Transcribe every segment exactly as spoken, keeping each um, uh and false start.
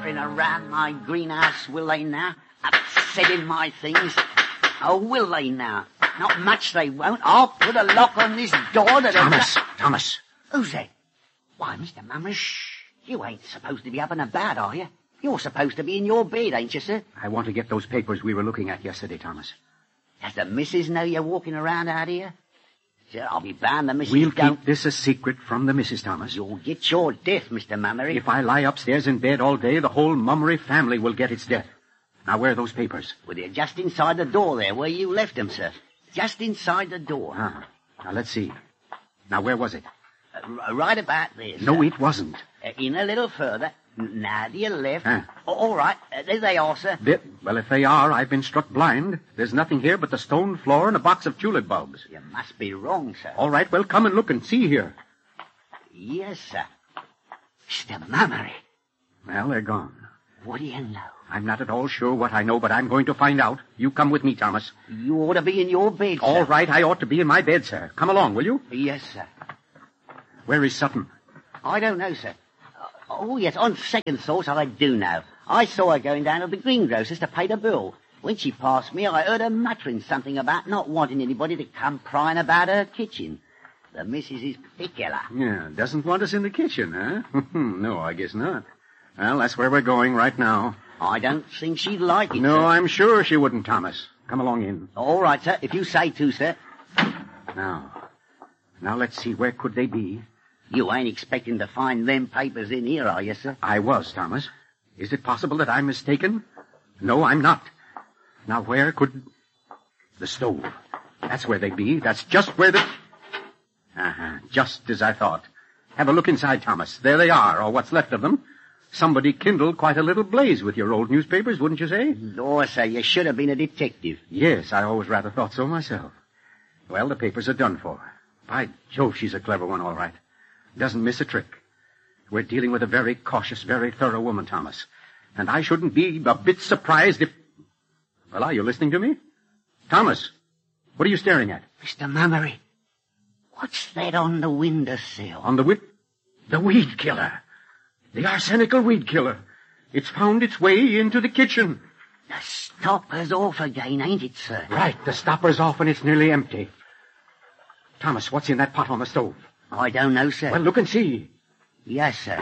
sniffing around my greenhouse, will they now? Upsetting my things. Oh, will they now? Not much they won't. I'll put a lock on this door that... Thomas, Thomas. Who's that? Why, Mister Mummery, shh. You ain't supposed to be up and about, are you? You're supposed to be in your bed, ain't you, sir? I want to get those papers we were looking at yesterday, Thomas. Does the missus know you're walking around out here? Sir, I'll be bound the missus We'll don't... keep this a secret from the missus, Thomas. You'll get your death, Mister Mummery. If I lie upstairs in bed all day, the whole Mummery family will get its death. Now, where are those papers? Well, they're just inside the door there, where you left them, sir. Just inside the door. Ah, now let's see. Now, where was it? Uh, right about there, sir. No, it wasn't. Uh, in a little further. Now to your left. Huh. Oh, all right. Uh, there they are, sir. They, well, if they are, I've been struck blind. There's nothing here but the stone floor and a box of tulip bulbs. You must be wrong, sir. All right, well, come and look and see here. Yes, sir. Mister Mummery. Well, they're gone. What do you know? I'm not at all sure what I know, but I'm going to find out. You come with me, Thomas. You ought to be in your bed, sir. All right, I ought to be in my bed, sir. Come along, will you? Yes, sir. Where is Sutton? I don't know, sir. Oh, yes, on second thought, I do know. I saw her going down to the greengrocer's to pay the bill. When she passed me, I heard her muttering something about not wanting anybody to come prying about her kitchen. The missus is particular. Yeah, doesn't want us in the kitchen, huh? No, I guess not. Well, that's where we're going right now. I don't think she'd like it, No, sir. I'm sure she wouldn't, Thomas. Come along in. All right, sir, if you say to, sir. Now, now let's see, where could they be? You ain't expecting to find them papers in here, are you, sir? I was, Thomas. Is it possible that I'm mistaken? No, I'm not. Now, where could... The stove. That's where they be. That's just where the... Uh-huh, just as I thought. Have a look inside, Thomas. There they are, or what's left of them. Somebody kindled quite a little blaze with your old newspapers, wouldn't you say? Lord, sir, you should have been a detective. Yes, I always rather thought so myself. Well, the papers are done for. By Jove, she's a clever one, all right. Doesn't miss a trick. We're dealing with a very cautious, very thorough woman, Thomas. And I shouldn't be a bit surprised if... Well, are you listening to me? Thomas, what are you staring at? Mister Mummery, what's that on the windowsill? On the wi... The weed killer. The arsenical weed killer. It's found its way into the kitchen. The stopper's off again, ain't it, sir? Right, the stopper's off and it's nearly empty. Thomas, what's in that pot on the stove? I don't know, sir. Well, look and see. Yes, sir.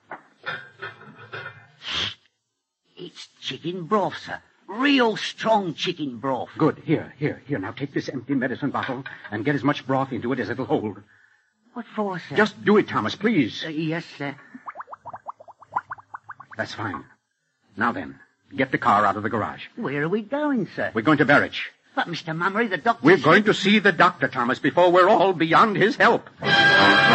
It's chicken broth, sir. Real strong chicken broth. Good. Here, here, here. Now take this empty medicine bottle and get as much broth into it as it'll hold. What for, sir? Just do it, Thomas, please. Uh, yes, sir. That's fine. Now then, get the car out of the garage. Where are we going, sir? We're going to Berwich. But, Mister Mummery, the doctor... We're going to see the doctor, Thomas, before we're all beyond his help.